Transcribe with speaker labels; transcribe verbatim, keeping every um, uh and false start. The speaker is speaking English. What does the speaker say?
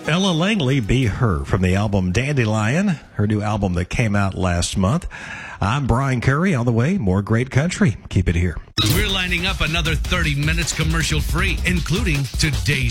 Speaker 1: Ella Langley, Be Her, from the album Dandelion, her new album that came out last month. I'm Brian Curry. On the way, more great country. Keep it here.
Speaker 2: We're lining up another thirty minutes commercial free, including today's